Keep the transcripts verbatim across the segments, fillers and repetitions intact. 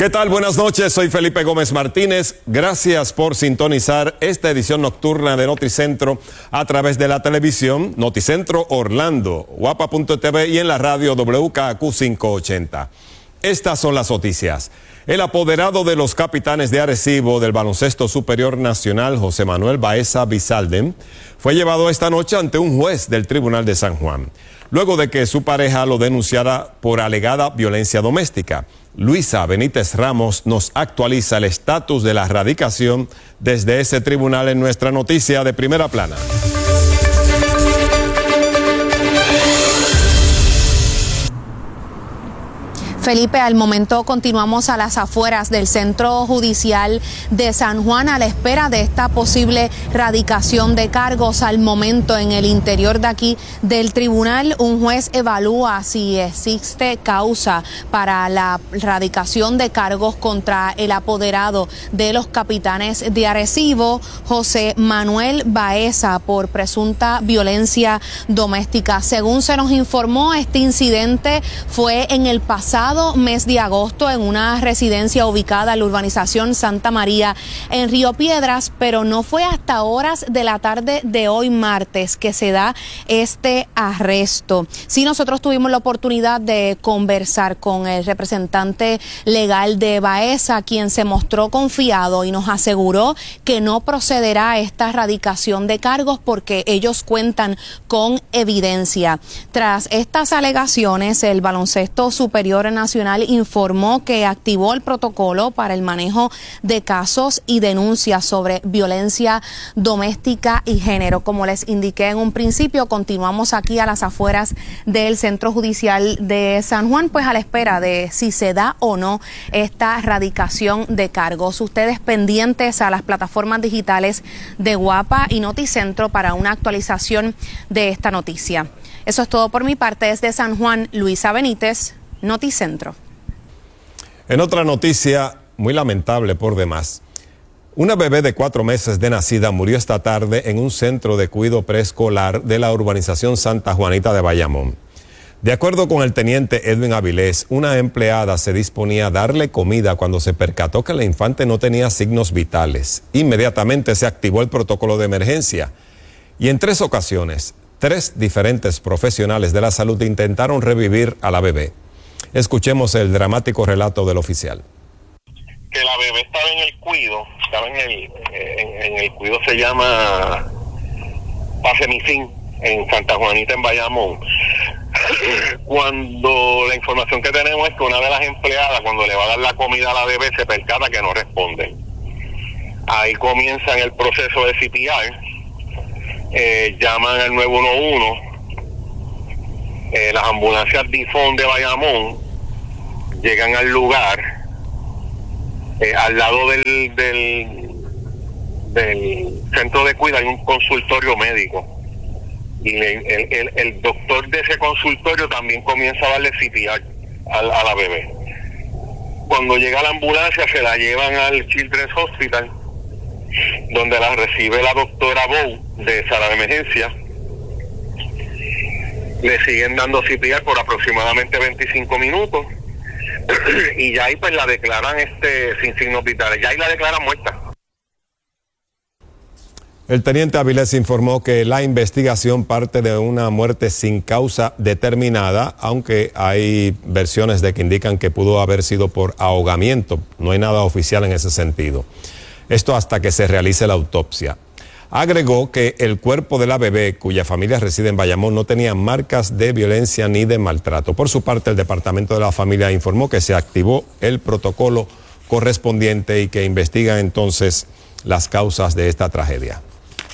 ¿Qué tal? Buenas noches, soy Felipe Gómez Martínez. Gracias por sintonizar esta edición nocturna de Noticentro a través de la televisión, Noticentro Orlando, guapa punto t v y en la radio W K Q quinientos ochenta. Estas son las noticias. El apoderado de los capitanes de Arecibo del Baloncesto Superior Nacional, José Manuel Baeza Bizalden, fue llevado esta noche ante un juez del Tribunal de San Juan, luego de que su pareja lo denunciara por alegada violencia doméstica. Luisa Benítez Ramos nos actualiza el estatus de la radicación desde ese tribunal en nuestra noticia de primera plana. Felipe, al momento continuamos a las afueras del Centro Judicial de San Juan a la espera de esta posible radicación de cargos. Al momento, en el interior de aquí del tribunal, un juez evalúa si existe causa para la radicación de cargos contra el apoderado de los capitanes de Arecibo, José Manuel Baeza, por presunta violencia doméstica. Según se nos informó, este incidente fue en el pasado mes de agosto en una residencia ubicada en la urbanización Santa María en Río Piedras, pero no fue hasta horas de la tarde de hoy martes que se da este arresto. Sí, nosotros tuvimos la oportunidad de conversar con el representante legal de Baeza, quien se mostró confiado y nos aseguró que no procederá esta radicación de cargos porque ellos cuentan con evidencia. Tras estas alegaciones, el Baloncesto Superior Nacional informó que activó el protocolo para el manejo de casos y denuncias sobre violencia doméstica y género. Como les indiqué en un principio, continuamos aquí a las afueras del Centro Judicial de San Juan, pues a la espera de si se da o no esta radicación de cargos. Ustedes pendientes a las plataformas digitales de Guapa y Noticentro para una actualización de esta noticia. Eso es todo por mi parte. Desde San Juan, Luisa Benítez, Noticentro. En otra noticia muy lamentable por demás, una bebé de cuatro meses de nacida murió esta tarde en un centro de cuidado preescolar de la urbanización Santa Juanita de Bayamón. De acuerdo con el teniente Edwin Avilés, una empleada se disponía a darle comida cuando se percató que la infante no tenía signos vitales. Inmediatamente se activó el protocolo de emergencia y en tres ocasiones, tres diferentes profesionales de la salud intentaron revivir a la bebé. Escuchemos el dramático relato del oficial. Que la bebé estaba en el cuido, estaba en el, en, en el cuido se llama Pasemicin, en Santa Juanita, en Bayamón. Cuando la información que tenemos es que una de las empleadas, cuando le va a dar la comida a la bebé, se percata que no responde. Ahí comienzan el proceso de C P R, eh, llaman al nueve uno uno. Eh, las ambulancias Difón de Bayamón llegan al lugar, eh, al lado del, del del centro de cuidado hay un consultorio médico y el, el, el doctor de ese consultorio también comienza a darle C P R a, a la bebé. Cuando llega la ambulancia se la llevan al Children's Hospital, donde la recibe la doctora Bow de sala de emergencia. Le siguen dando C P R por aproximadamente veinticinco minutos y ya ahí pues la declaran este sin signos vitales, ya ahí la declaran muerta. El teniente Avilés informó que la investigación parte de una muerte sin causa determinada, aunque hay versiones de que indican que pudo haber sido por ahogamiento. No hay nada oficial en ese sentido. Esto hasta que se realice la autopsia. Agregó que el cuerpo de la bebé, cuya familia reside en Bayamón, no tenía marcas de violencia ni de maltrato. Por su parte, el Departamento de la Familia informó que se activó el protocolo correspondiente y que investiga entonces las causas de esta tragedia.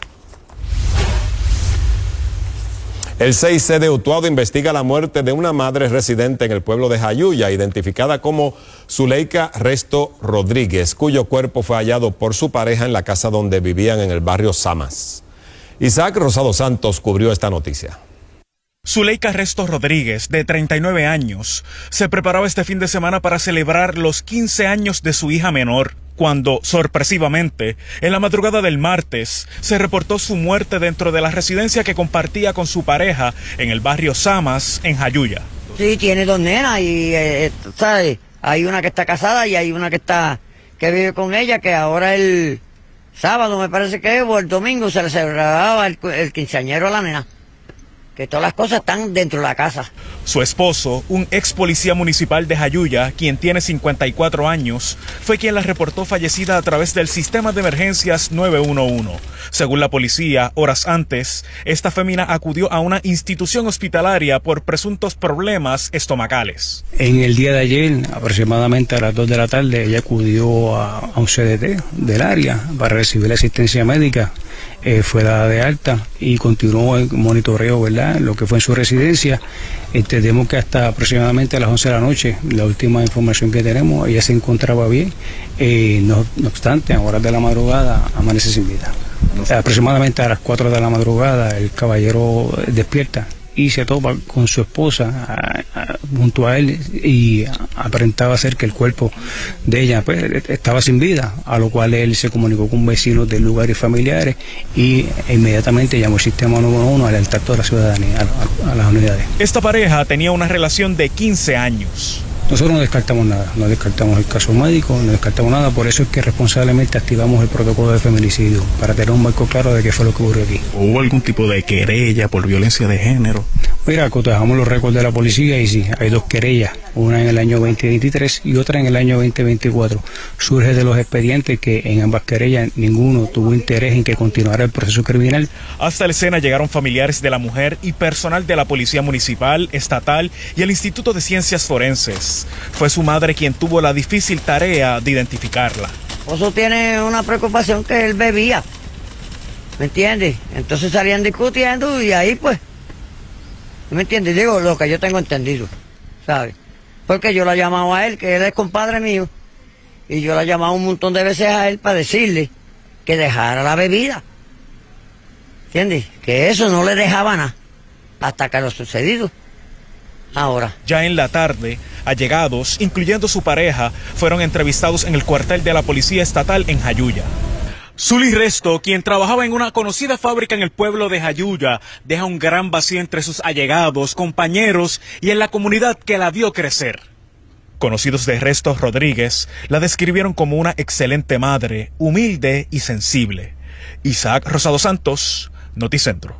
El seis C de Utuado investiga la muerte de una madre residente en el pueblo de Jayuya, identificada como Zuleika Resto Rodríguez, cuyo cuerpo fue hallado por su pareja en la casa donde vivían en el barrio Samas. Isaac Rosado Santos cubrió esta noticia. Zuleika Resto Rodríguez, de treinta y nueve años, se preparaba este fin de semana para celebrar los quince años de su hija menor, cuando, sorpresivamente, en la madrugada del martes, se reportó su muerte dentro de la residencia que compartía con su pareja en el barrio Samas, en Jayuya. Sí, tiene dos nenas y, eh, ¿sabes? Hay una que está casada y hay una que está que vive con ella, que ahora el sábado, me parece que es, o el domingo, se le celebraba el, el quinceañero a la nena. Que todas las cosas están dentro de la casa. Su esposo, un ex policía municipal de Jayuya, quien tiene cincuenta y cuatro años, fue quien la reportó fallecida a través del sistema de emergencias nueve uno uno. Según la policía, horas antes, esta fémina acudió a una institución hospitalaria por presuntos problemas estomacales. En el día de ayer, aproximadamente a las dos de la tarde, ella acudió a, a un C D T del área para recibir asistencia médica. Eh, fue dada de alta y continuó el monitoreo, ¿verdad?, lo que fue en su residencia. Entendemos que hasta aproximadamente a las once de la noche, la última información que tenemos, ella se encontraba bien, eh, no, no obstante, a horas de la madrugada amanece sin vida. Aproximadamente a las cuatro de la madrugada el caballero despierta y se topa con su esposa a, a, junto a él, y aparentaba ser que el cuerpo de ella pues, estaba sin vida, a lo cual él se comunicó con vecinos del lugar y familiares y inmediatamente llamó el sistema nueve uno uno a alertar a toda la ciudadanía, a, a, a las unidades. Esta pareja tenía una relación de quince años. Nosotros no descartamos nada, no descartamos el caso médico, no descartamos nada, por eso es que responsablemente activamos el protocolo de feminicidio, para tener un marco claro de qué fue lo que ocurrió aquí. ¿Hubo algún tipo de querella por violencia de género? Mira, cotejamos los récords de la policía y sí, hay dos querellas, una en el año veinte veintitrés y otra en el año veinte veinticuatro. Surge de los expedientes que en ambas querellas ninguno tuvo interés en que continuara el proceso criminal. Hasta la escena llegaron familiares de la mujer y personal de la Policía Municipal, Estatal y el Instituto de Ciencias Forenses. Fue su madre quien tuvo la difícil tarea de identificarla. Mi esposo tiene una preocupación que él bebía, ¿me entiendes? Entonces salían discutiendo y ahí pues, ¿me entiendes? Digo lo que yo tengo entendido, ¿sabes? Porque yo la llamaba a él, que él es compadre mío, y yo la llamaba un montón de veces a él para decirle que dejara la bebida, ¿entiendes? Que eso no le dejaba nada, hasta que lo sucedido. Ahora. Ya en la tarde, allegados, incluyendo su pareja, fueron entrevistados en el cuartel de la Policía Estatal en Jayuya. Zully Resto, quien trabajaba en una conocida fábrica en el pueblo de Jayuya, deja un gran vacío entre sus allegados, compañeros y en la comunidad que la vio crecer. Conocidos de Resto Rodríguez la describieron como una excelente madre, humilde y sensible. Isaac Rosado Santos, Noticentro.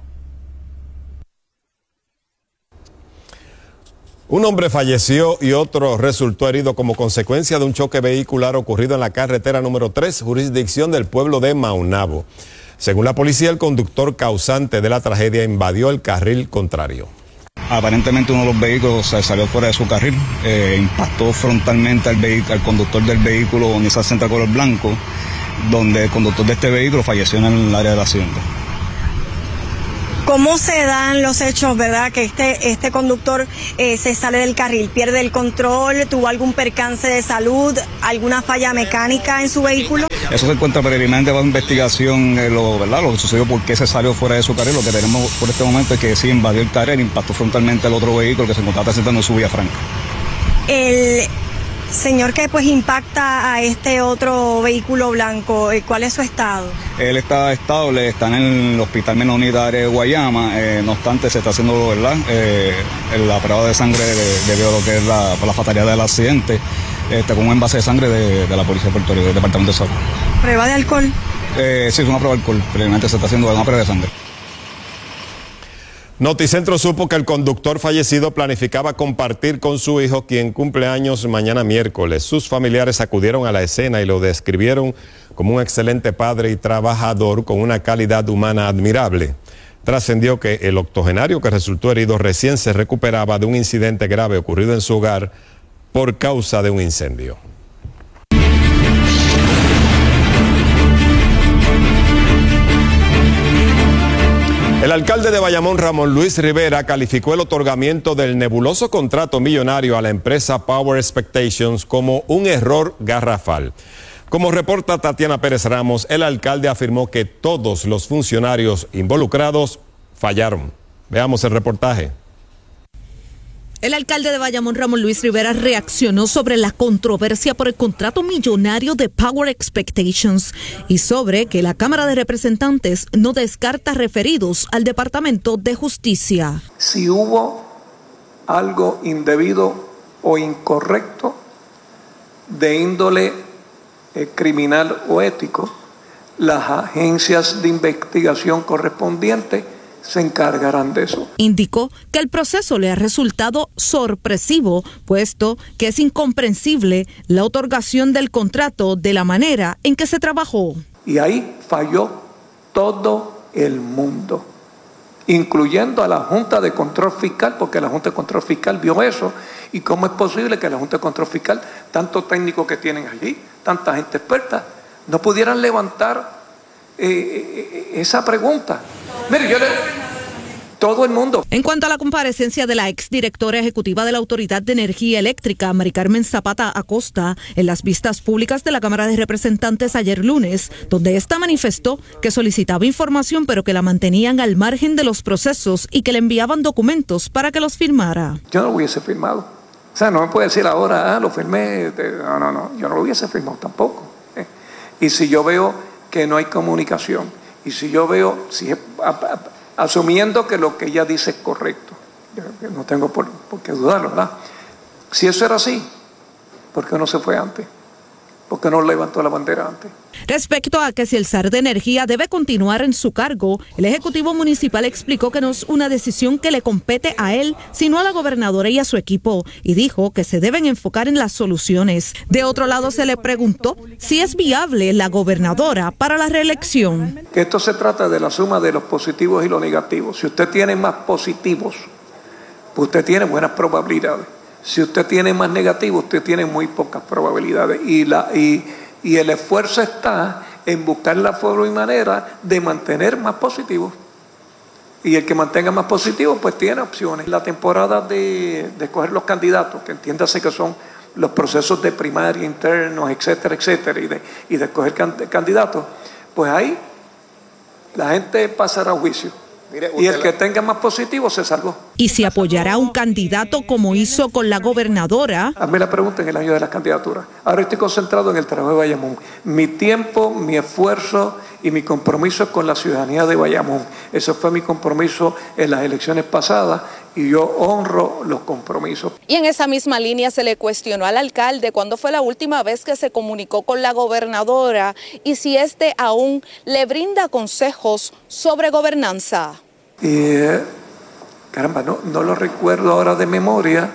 Un hombre falleció y otro resultó herido como consecuencia de un choque vehicular ocurrido en la carretera número tres, jurisdicción del pueblo de Maunabo. Según la policía, el conductor causante de la tragedia invadió el carril contrario. Aparentemente uno de los vehículos salió fuera de su carril, eh, impactó frontalmente al, al conductor del vehículo Nissan Sentra color blanco, donde el conductor de este vehículo falleció en el área del accidente. ¿Cómo se dan los hechos, verdad, que este, este conductor eh, se sale del carril, pierde el control, tuvo algún percance de salud, alguna falla mecánica en su vehículo? Eso se encuentra preliminarmente bajo investigación, eh, lo, ¿verdad? Lo que sucedió, por qué se salió fuera de su carril. Lo que tenemos por este momento es que sí invadió el carril, impactó frontalmente al otro vehículo que se encontraba presentando en su vía franca. El señor que pues impacta a este otro vehículo blanco, ¿cuál es su estado? Él está estable, está en el Hospital Menor Unitario de Guayama, eh, no obstante se está haciendo, ¿verdad?, eh, la prueba de sangre debido a lo que es la, por la fatalidad del accidente, este, con un envase de sangre de, de la Policía de Puerto Rico, del Departamento de Salud. ¿Prueba de alcohol? Eh, sí, es una prueba de alcohol, previamente se está haciendo una prueba de sangre. Noticentro supo que el conductor fallecido planificaba compartir con su hijo, quien cumple años mañana miércoles. Sus familiares acudieron a la escena y lo describieron como un excelente padre y trabajador con una calidad humana admirable. Trascendió que el octogenario que resultó herido recién se recuperaba de un incidente grave ocurrido en su hogar por causa de un incendio. El alcalde de Bayamón, Ramón Luis Rivera, calificó el otorgamiento del nebuloso contrato millonario a la empresa Power Expectations como un error garrafal. Como reporta Tatiana Pérez Ramos, el alcalde afirmó que todos los funcionarios involucrados fallaron. Veamos el reportaje. El alcalde de Bayamón, Ramón Luis Rivera, reaccionó sobre la controversia por el contrato millonario de Power Expectations y sobre que la Cámara de Representantes no descarta referidos al Departamento de Justicia. Si hubo algo indebido o incorrecto, de índole eh, criminal o ético, las agencias de investigación correspondientes se encargarán de eso. Indicó que el proceso le ha resultado sorpresivo, puesto que es incomprensible la otorgación del contrato de la manera en que se trabajó. Y ahí falló todo el mundo, incluyendo a la Junta de Control Fiscal, porque la Junta de Control Fiscal vio eso. ¿Y cómo es posible que la Junta de Control Fiscal, tantos técnicos que tienen allí, tanta gente experta, no pudieran levantar eh, esa pregunta? Mire, yo le... Todo el mundo. En cuanto a la comparecencia de la exdirectora ejecutiva de la Autoridad de Energía Eléctrica, Mari Carmen Zapata Acosta, en las vistas públicas de la Cámara de Representantes ayer lunes, donde ésta manifestó que solicitaba información pero que la mantenían al margen de los procesos y que le enviaban documentos para que los firmara. Yo no lo hubiese firmado. O sea, no me puede decir ahora, ah, lo firmé. No, no, no. Yo no lo hubiese firmado tampoco. ¿eh? Y si yo veo que no hay comunicación, y si yo veo, si es, asumiendo que lo que ella dice es correcto, yo no tengo por, por qué dudarlo, ¿verdad? Si eso era así, ¿por qué no se fue antes? ¿Por qué no levantó la bandera antes? Respecto a que si el S A R de Energía debe continuar en su cargo, el Ejecutivo Municipal explicó que no es una decisión que le compete a él, sino a la gobernadora y a su equipo, y dijo que se deben enfocar en las soluciones. De otro lado, se le preguntó si es viable la gobernadora para la reelección. Que esto se trata de la suma de los positivos y los negativos. Si usted tiene más positivos, pues usted tiene buenas probabilidades. Si usted tiene más negativo, usted tiene muy pocas probabilidades. Y, la, y, y el esfuerzo está en buscar la forma y manera de mantener más positivos. Y el que mantenga más positivos, pues tiene opciones. La temporada de, de escoger los candidatos, que entiéndase que son los procesos de primaria, internos, etcétera, etcétera, y de, y de escoger candidatos, pues ahí la gente pasará a juicio. Mire, y el que tenga más positivo se salvó. Y si apoyará a un candidato como hizo con la gobernadora. Hazme la pregunta en el año de las candidaturas. Ahora estoy concentrado en el trabajo de Bayamón. Mi tiempo, mi esfuerzo y mi compromiso es con la ciudadanía de Bayamón. Ese fue mi compromiso en las elecciones pasadas y yo honro los compromisos. Y en esa misma línea se le cuestionó al alcalde cuándo fue la última vez que se comunicó con la gobernadora y si éste aún le brinda consejos sobre gobernanza. Eh, caramba, no, no lo recuerdo ahora de memoria.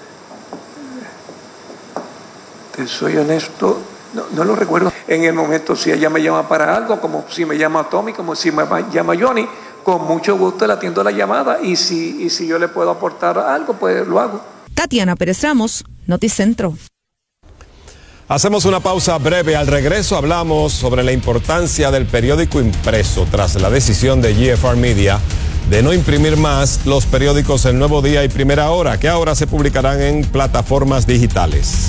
Te soy honesto, no, no lo recuerdo. En el momento, si ella me llama para algo, como si me llama Tommy, como si me llama Johnny, con mucho gusto le atiendo la llamada y si, y si yo le puedo aportar algo, pues lo hago. Tatiana Pérez Ramos, Noticentro. Hacemos una pausa breve. Al regreso hablamos sobre la importancia del periódico impreso tras la decisión de G F R Media de no imprimir más los periódicos El Nuevo Día y Primera Hora, que ahora se publicarán en plataformas digitales.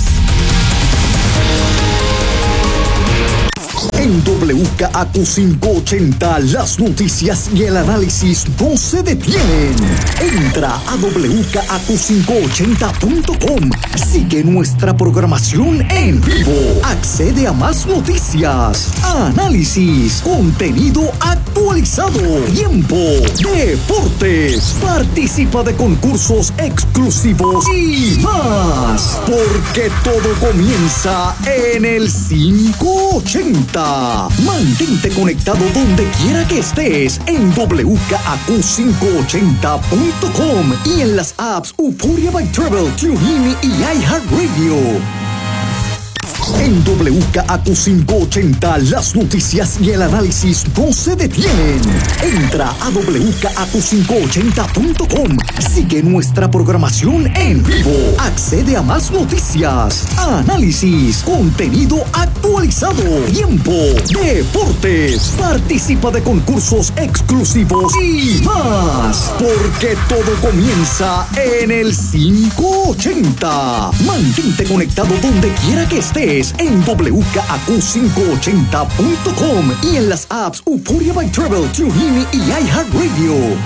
En W K A Q quinientos ochenta, las noticias y el análisis no se detienen. Entra a w k a q quinientos ochenta punto com. Sigue nuestra programación en vivo. Accede a más noticias, análisis, contenido actualizado, tiempo, deportes. Participa de concursos exclusivos y más. Porque todo comienza en el quinientos ochenta. Mantente conectado donde quiera que estés en w k a q quinientos ochenta punto com y en las apps Euphoria by Travel, TuneIn y iHeartRadio. En W K A Q quinientos ochenta, las noticias y el análisis no se detienen. Entra a w k a q quinientos ochenta punto com. Sigue nuestra programación en vivo. Accede a más noticias, análisis, contenido actualizado, tiempo, deportes. Participa de concursos exclusivos y más. Porque todo comienza en el quinientos ochenta. Mantente conectado donde quiera que estés en w k a q quinientos ochenta punto com y en las apps Euphoria by Travel, TuneIn y iHeartRadio.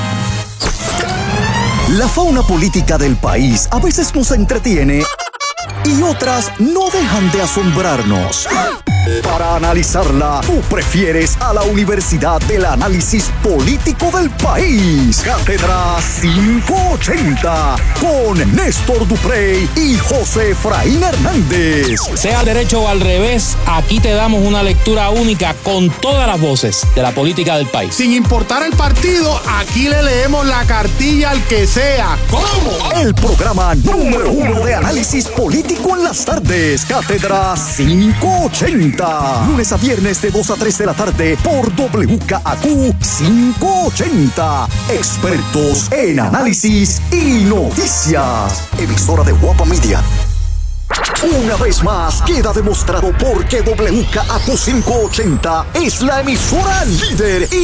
La fauna política del país a veces nos entretiene y otras no dejan de asombrarnos. Para analizarla, tú prefieres a la Universidad del Análisis Político del País. Cátedra quinientos ochenta con Néstor Duprey y José Efraín Hernández. Sea al derecho o al revés, aquí te damos una lectura única con todas las voces de la política del país. Sin importar el partido, aquí le leemos la cartilla al que sea. ¿Cómo? El programa número uno de análisis político en las tardes. Cátedra quinientos ochenta. Lunes a viernes de dos a tres de la tarde por W K A Q quinientos ochenta. Expertos en análisis y noticias. Emisora de Guapa Media. Una vez más queda demostrado por qué W K A Q quinientos ochenta es la emisora líder